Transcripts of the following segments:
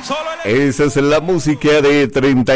Esa es la música de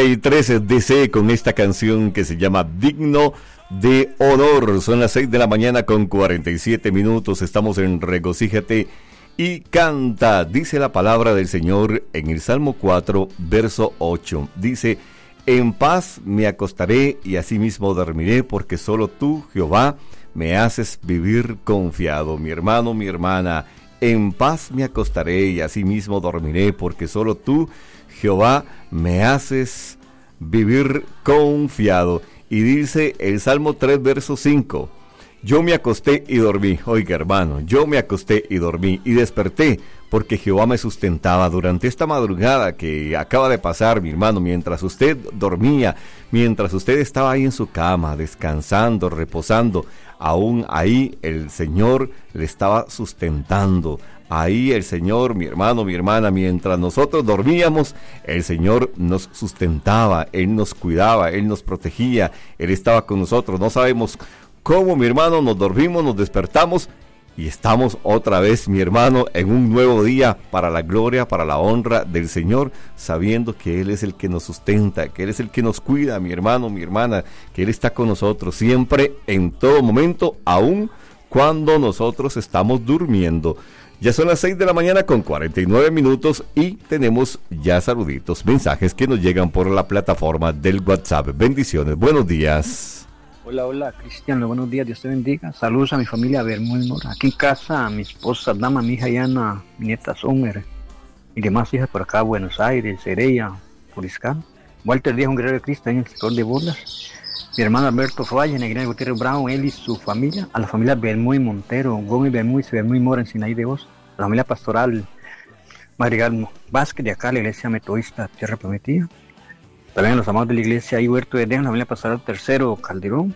33 DC con esta canción que se llama Digno de Honor. Son las 6 de la mañana con 47 minutos. Estamos en Regocíjate y Canta. Dice la palabra del Señor en el Salmo 4, verso 8. Dice: en paz me acostaré y asimismo dormiré, porque solo tú, Jehová, me haces vivir confiado. Mi hermano, mi hermana, en paz me acostaré y asimismo dormiré, porque solo tú, Jehová, me haces vivir confiado. Y dice el Salmo 3, verso 5: yo me acosté y dormí. Oiga, hermano, yo me acosté y dormí y desperté, porque Jehová me sustentaba. Durante esta madrugada que acaba de pasar, mi hermano, mientras usted dormía, mientras usted estaba ahí en su cama, descansando, reposando, aún ahí el Señor le estaba sustentando. Ahí el Señor, mi hermano, mi hermana, mientras nosotros dormíamos, el Señor nos sustentaba, Él nos cuidaba, Él nos protegía, Él estaba con nosotros. No sabemos cómo, mi hermano, nos dormimos, nos despertamos y estamos otra vez, mi hermano, en un nuevo día para la gloria, para la honra del Señor, sabiendo que Él es el que nos sustenta, que Él es el que nos cuida, mi hermano, mi hermana, que Él está con nosotros siempre, en todo momento, aun cuando nosotros estamos durmiendo. Ya son las 6 de la mañana con 49 minutos y tenemos ya saluditos, mensajes que nos llegan por la plataforma del WhatsApp. Bendiciones, buenos días. Hola, Cristiano, buenos días, Dios te bendiga. Saludos a mi familia Bermúdez, aquí en casa, a mi esposa Dama, mi hija Yana, mi nieta Sommer, y demás hijas por acá, Buenos Aires, Heredia, Puriscal. Walter Díaz, un guerrero de Cristo, en el sector de Bolas. Mi hermano Alberto Falla, Negrina Gutiérrez Brown, él y su familia, a la familia Bermúdez Montero, Gómez Bermúdez Mora en Sinaí de Oz, a la familia pastoral Madrigal Vázquez de acá, la iglesia metodista Tierra Prometida. También a los amados de la iglesia y Huerto de Edén, la familia pastoral Tercero Calderón,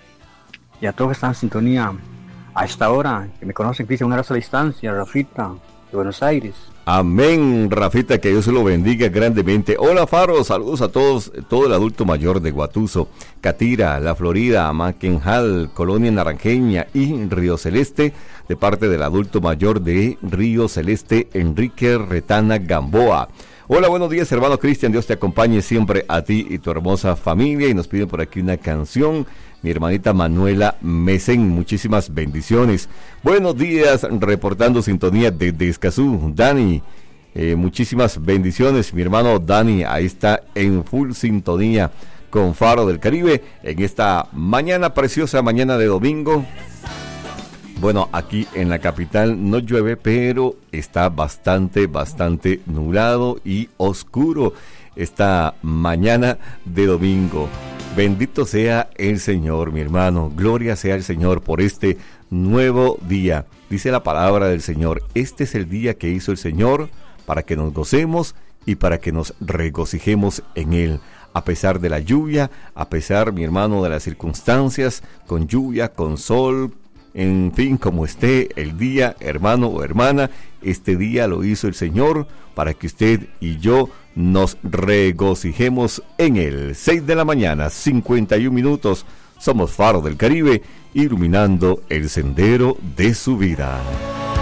y a todos que están en sintonía a esta hora, que me conocen, Cristian, un abrazo a la distancia, Rafita, de Buenos Aires. Amén, Rafita, que Dios se lo bendiga grandemente. Hola, Faro, saludos a todos, todo el adulto mayor de Guatuso, Catira, La Florida, Maquenjal, Colonia Naranjeña y Río Celeste, de parte del adulto mayor de Río Celeste, Enrique Retana Gamboa. Hola, buenos días, hermano Cristian, Dios te acompañe siempre a ti y tu hermosa familia. Y nos piden por aquí una canción, mi hermanita Manuela Mesen, muchísimas bendiciones. Buenos días, reportando sintonía desde Escazú, Dani, muchísimas bendiciones, mi hermano Dani, ahí está en full sintonía con Faro del Caribe, en esta mañana preciosa, mañana de domingo. Bueno, aquí en la capital no llueve, pero está bastante nublado y oscuro esta mañana de domingo. Bendito sea el Señor, mi hermano. Gloria sea el Señor por este nuevo día. Dice la palabra del Señor: este es el día que hizo el Señor para que nos gocemos y para que nos regocijemos en Él. A pesar de la lluvia, a pesar, mi hermano, de las circunstancias, con lluvia, con sol, en fin, como esté el día, hermano o hermana, este día lo hizo el Señor para que usted y yo nos regocijemos en él. 6 de la mañana, 51 minutos. Somos Faro del Caribe, iluminando el sendero de su vida.